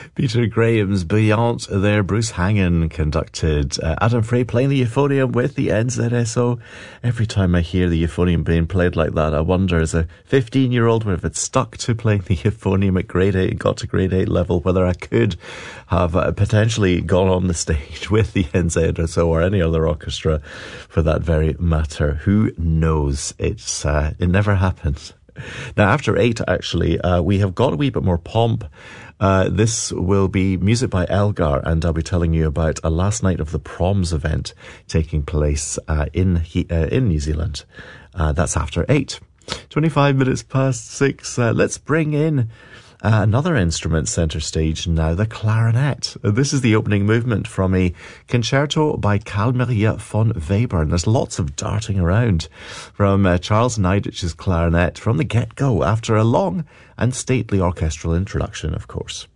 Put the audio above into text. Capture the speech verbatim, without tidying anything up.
Peter Graham's Beyond there. Bruce Hangen conducted. Uh, Adam Frey playing the euphonium with the N Z S O. Every time I hear the euphonium being played like that, I wonder, as a fifteen-year-old, if it stuck to playing the euphonium at grade eight and got to grade eight level, whether I could have uh, potentially gone on the stage with the N Z S O or any other orchestra for that very matter. Who knows? It's uh, it never happens. Now, after eight, actually, uh, we have got a wee bit more pomp. Uh, this will be music by Elgar, and I'll be telling you about a last night of the proms event taking place uh, in he, uh, in New Zealand. Uh, that's after eight. twenty-five minutes past six. Uh, let's bring in Uh, another instrument centre stage now, the clarinet. Uh, this is the opening movement from a concerto by Carl Maria von Webern. There's lots of darting around from uh, Charles Neidich's clarinet from the get-go, after a long and stately orchestral introduction, of course.